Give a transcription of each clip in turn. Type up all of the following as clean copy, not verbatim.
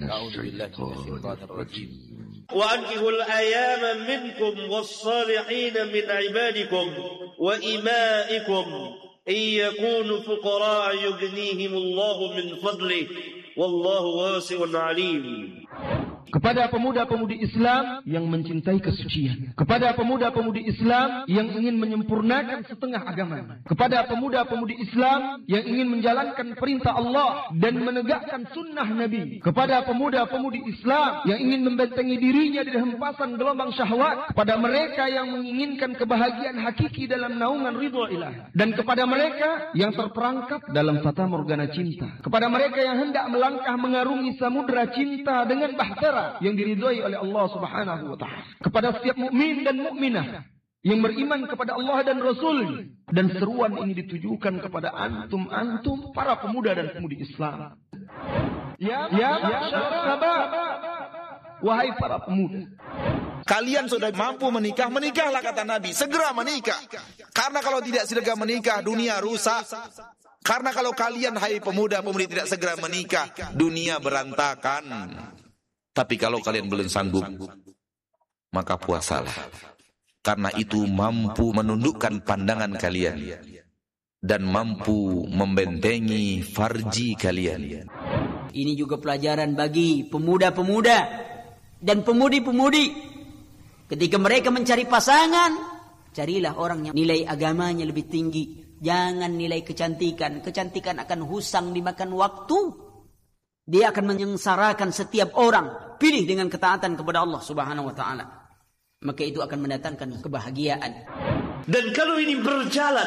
وأنكحوا الأيام منكم والصالحين من عبادكم وإمائكم إن يكونوا فقراء يغنيهم الله من فضله والله واسع عليم. Kepada pemuda-pemudi Islam yang mencintai kesucian, kepada pemuda-pemudi Islam yang ingin menyempurnakan setengah agama, kepada pemuda-pemudi Islam yang ingin menjalankan perintah Allah dan menegakkan sunnah Nabi, kepada pemuda-pemudi Islam yang ingin membentengi dirinya dari hempasan gelombang syahwat, kepada mereka yang menginginkan kebahagiaan hakiki dalam naungan ridha ilahi, dan kepada mereka yang terperangkap dalam fata morgana cinta, kepada mereka yang hendak melangkah mengarungi samudra cinta dengan bahtera yang diridhai oleh Allah Subhanahu wa taala, kepada setiap mukmin dan mukminah yang beriman kepada Allah dan Rasul. Dan seruan ini ditujukan kepada antum para pemuda dan pemudi Islam. Ya masyarakat, wahai para pemuda, kalian sudah mampu menikah, menikahlah kata Nabi, segera menikah. Karena kalau tidak segera menikah, dunia rusak. Karena kalau kalian, hai pemuda-pemudi, tidak segera menikah, dunia berantakan. Tapi kalau kalian belum sanggup, maka puasalah. Karena itu mampu menundukkan pandangan kalian dan mampu membentengi farji kalian. Ini juga pelajaran bagi pemuda-pemuda dan pemudi-pemudi. Ketika mereka mencari pasangan, carilah orang yang nilai agamanya lebih tinggi. Jangan nilai kecantikan. Kecantikan akan husang dimakan waktu. Dia akan menyengsarakan setiap orang. Pilih dengan ketaatan kepada Allah Subhanahu wa taala. Maka itu akan mendatangkan kebahagiaan. Dan kalau ini berjalan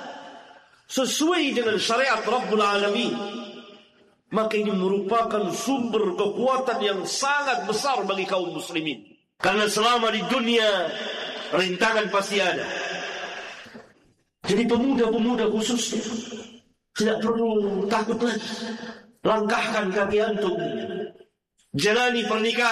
sesuai dengan syariat Rabbul Alamin, maka ini merupakan sumber kekuatan yang sangat besar bagi kaum muslimin. Karena selama di dunia rintangan pasti ada. Jadi pemuda-pemuda khususnya tidak perlu takut lagi. Langkahkan kaki antum, jalani pernikahan